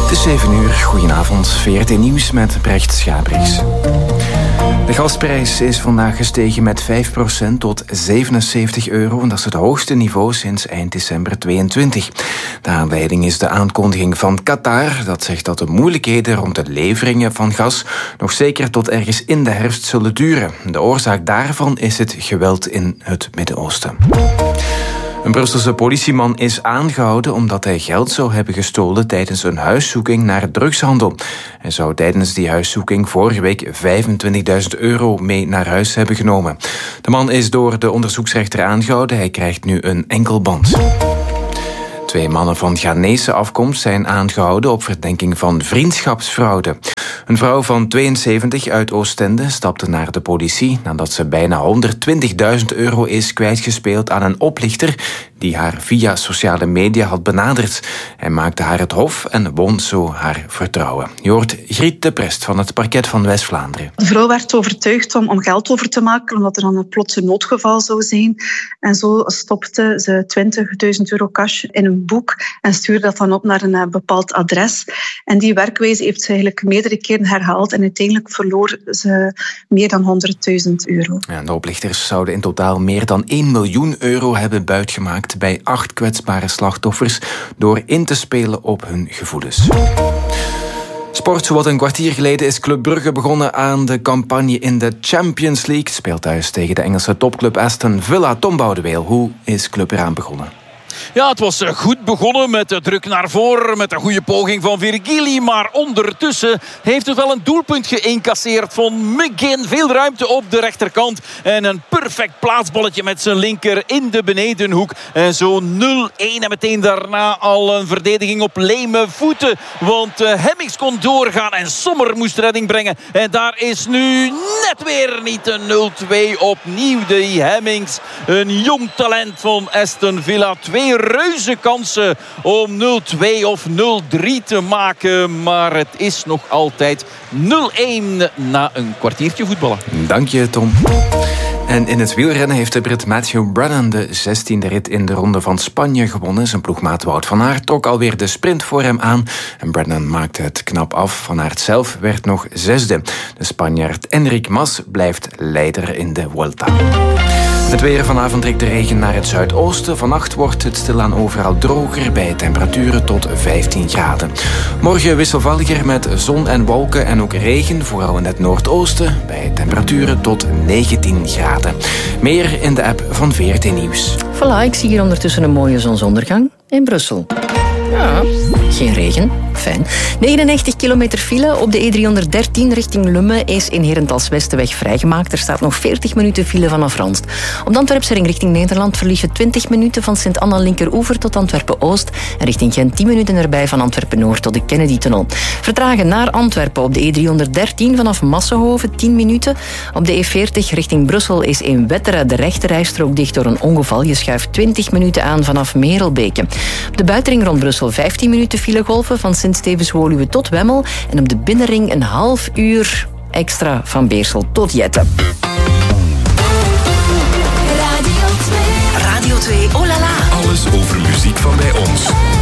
Het is 7 uur. Goedenavond. VRT Nieuws met Brecht Schabriks. De gasprijs is vandaag gestegen met 5% tot €77. En dat is het hoogste niveau sinds eind december 2022. De aanleiding is de aankondiging van Qatar. Dat zegt dat de moeilijkheden rond de leveringen van gas nog zeker tot ergens in de herfst zullen duren. De oorzaak daarvan is het geweld in het Midden-Oosten. Een Brusselse politieman is aangehouden omdat hij geld zou hebben gestolen tijdens een huiszoeking naar drugshandel. Hij zou tijdens die huiszoeking vorige week €25.000 mee naar huis hebben genomen. De man is door de onderzoeksrechter aangehouden. Hij krijgt nu een enkelband. 2 mannen van Ghanese afkomst zijn aangehouden op verdenking van vriendschapsfraude. Een vrouw van 72 uit Oostende stapte naar de politie nadat ze bijna €120.000 is kwijtgespeeld aan een oplichter die haar via sociale media had benaderd. Hij maakte haar het hof en won zo haar vertrouwen. Je hoort Griet de Prest van het parket van West-Vlaanderen. De vrouw werd overtuigd om geld over te maken, omdat er dan een plotse noodgeval zou zijn. En zo stopte ze €20.000 cash in een boek en stuurde dat dan op naar een bepaald adres. En die werkwijze heeft ze eigenlijk meerdere keren herhaald en uiteindelijk verloor ze meer dan €100.000. Ja, de oplichters zouden in totaal meer dan €1 miljoen hebben buitgemaakt bij 8 kwetsbare slachtoffers door in te spelen op hun gevoelens. Sport, zowat een kwartier geleden is Club Brugge begonnen aan de campagne in de Champions League. Speelt thuis tegen de Engelse topclub Aston Villa. Tom Boudeweel, hoe is Club eraan begonnen? Ja, het was goed begonnen met de druk naar voren, met een goede poging van Virgili. Maar ondertussen heeft het wel een doelpunt geïncasseerd van McGinn. Veel ruimte op de rechterkant. En een perfect plaatsballetje met zijn linker in de benedenhoek. En zo 0-1 en meteen daarna al een verdediging op leme voeten. Want Hemmings kon doorgaan en Sommer moest redding brengen. En daar is nu net weer niet een 0-2. Opnieuw de Hemmings. Een jong talent van Aston Villa. 2 reuze kansen om 0-2 of 0-3 te maken. Maar het is nog altijd 0-1 na een kwartiertje voetballen. Dank je, Tom. En in het wielrennen heeft de Brit Matthew Brennan de 16e rit in de Ronde van Spanje gewonnen. Zijn ploegmaat Wout van Aert trok alweer de sprint voor hem aan. En Brennan maakte het knap af. Van Aert zelf werd nog 6e. De Spanjaard Enric Mas blijft leider in de Vuelta. Het weer: vanavond trekt de regen naar het zuidoosten. Vannacht wordt het stilaan overal droger bij temperaturen tot 15 graden. Morgen wisselvalliger met zon en wolken en ook regen, vooral in het noordoosten, bij temperaturen tot 19 graden. Meer in de app van VRT Nieuws. Voilà, ik zie hier ondertussen een mooie zonsondergang in Brussel. Ja, geen regen. Fijn. 99 kilometer file op de E313 richting Lummen is in Herentals Westenweg vrijgemaakt. Er staat nog 40 minuten file vanaf Ranst. Op de Antwerpse ring richting Nederland verlies je 20 minuten van Sint-Anna linkeroever tot Antwerpen-Oost. En richting Gent 10 minuten erbij van Antwerpen-Noord tot de Kennedy-tunnel. Vertragen naar Antwerpen op de E313 vanaf Massenhoven 10 minuten. Op de E40 richting Brussel is in Wetteren de rechterrijstrook dicht door een ongeval. Je schuift 20 minuten aan vanaf Merelbeke. Op de buitenring rond Brussel 15 minuten filegolven van Sint-Stevens-Woluwe tot Wemmel. En op de binnenring een half uur extra van Beersel tot Jette. Radio 2, oh la la. Alles over muziek van bij ons.